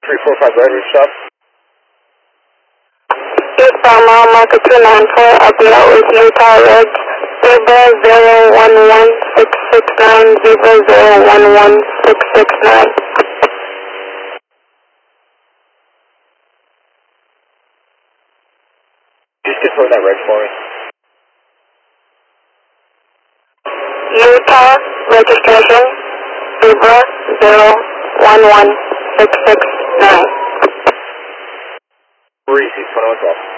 345 right, stop. Eastbound mile marker 294, I'll be out with Utah Red, Zebra 011669, Zebra 011669. Just confirm that red for me. Utah registration, Zebra 011669. Reese, 2112.